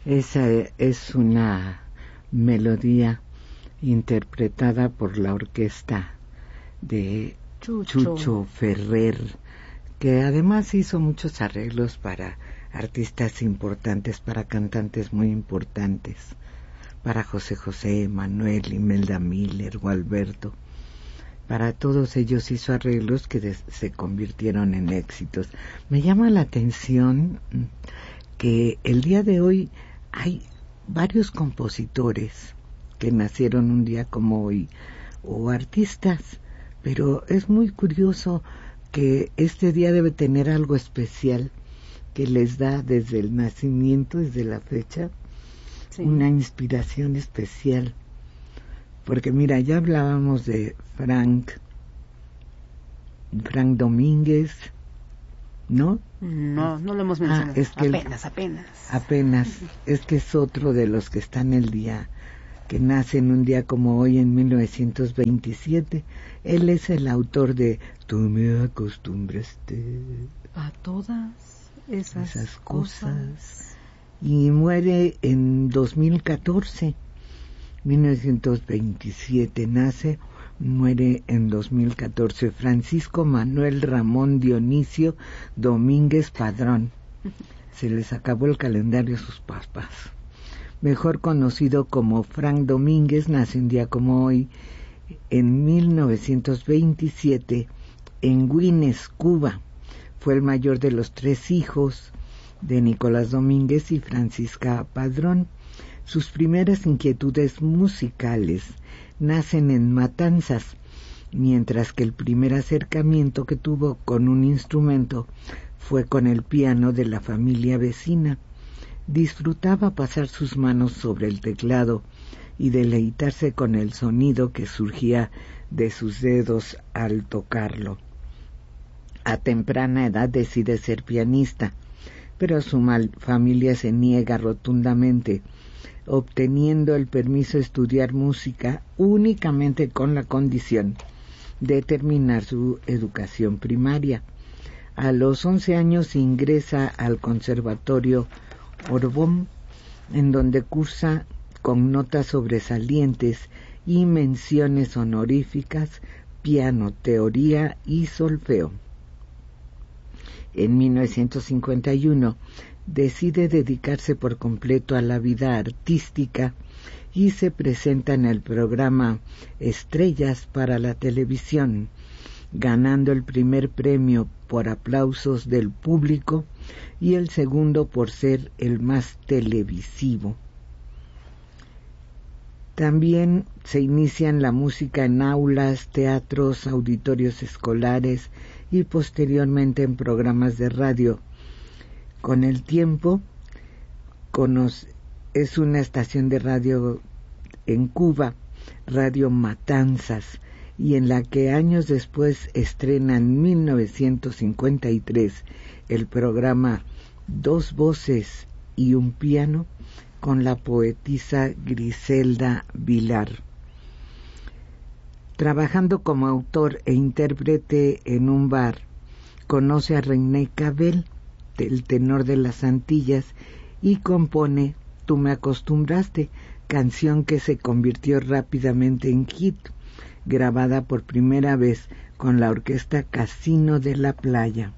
Esa es una melodía interpretada por la orquesta de Chucho Ferrer, que además hizo muchos arreglos para artistas importantes, para cantantes muy importantes, para José José, Manuel, Imelda Miller, Gualberto. Para todos ellos hizo arreglos que se convirtieron en éxitos. Me llama la atención que el día de hoy hay varios compositores que nacieron un día como hoy, o artistas, pero es muy curioso que este día debe tener algo especial que les da desde el nacimiento, desde la fecha, sí, una inspiración especial. Porque mira, ya hablábamos de Frank Domínguez, ¿no? No lo hemos mencionado. Es que apenas. Es que es otro de los que están el día, que nace en un día como hoy en 1927. Él es el autor de Tú me acostumbraste a todas esas cosas. Y muere en 2014. 1927 nace, muere en 2014 Francisco Manuel Ramón Dionisio Domínguez Padrón. Se les acabó el calendario a sus papás. Mejor conocido como Frank Domínguez, nace un día como hoy, en 1927, en Güines, Cuba. Fue el mayor de los 3 hijos de Nicolás Domínguez y Francisca Padrón. Sus primeras inquietudes musicales nacen en Matanzas, mientras que el primer acercamiento que tuvo con un instrumento fue con el piano de la familia vecina. Disfrutaba pasar sus manos sobre el teclado y deleitarse con el sonido que surgía de sus dedos al tocarlo. A temprana edad decide ser pianista, pero su familia se niega rotundamente, obteniendo el permiso de estudiar música únicamente con la condición de terminar su educación primaria. A los 11 años ingresa al Conservatorio Orbón, en donde cursa con notas sobresalientes y menciones honoríficas piano, teoría y solfeo. En 1951 decide dedicarse por completo a la vida artística y se presenta en el programa Estrellas para la televisión, ganando el primer premio por aplausos del público y el segundo por ser el más televisivo. También se inicia en la música en aulas, teatros, auditorios escolares y posteriormente en programas de radio. Con el tiempo, es una estación de radio en Cuba, Radio Matanzas, y en la que años después estrena en 1953 el programa Dos voces y un piano con la poetisa Griselda Vilar. Trabajando como autor e intérprete en un bar, conoce a René Cabell, el tenor de las Antillas, y compone Tú me acostumbraste, canción que se convirtió rápidamente en hit, grabada por primera vez con la orquesta Casino de la Playa.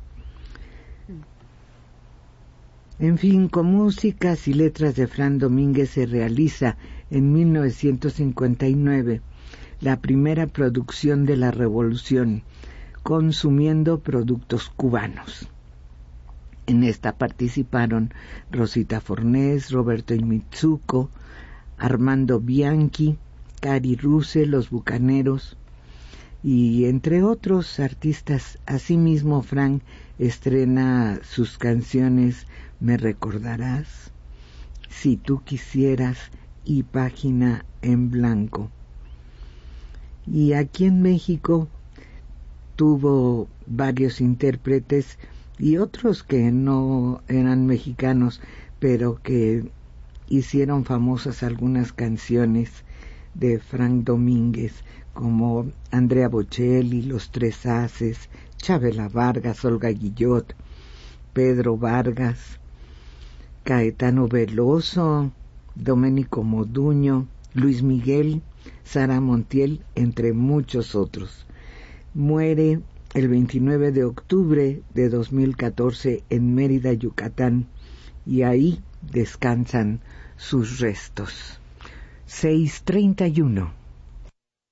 En fin, con músicas y letras de Frank Domínguez se realiza en 1959 la primera producción de la Revolución, Consumiendo productos cubanos. En esta participaron Rosita Fornés, Roberto Mitsuko, Armando Bianchi, Cari Russell, Los Bucaneros y entre otros artistas. Asimismo, Frank estrena sus canciones Me recordarás, Si tú quisieras y Página en blanco. Y aquí en México tuvo varios intérpretes y otros que no eran mexicanos, pero que hicieron famosas algunas canciones de Frank Domínguez, como Andrea Bocelli, Los Tres Haces, Chabela Vargas, Olga Guillot, Pedro Vargas, Caetano Veloso, Domenico Moduño, Luis Miguel, Sara Montiel, entre muchos otros. Muere el 29 de octubre de 2014 en Mérida, Yucatán, y ahí descansan sus restos. 6:31.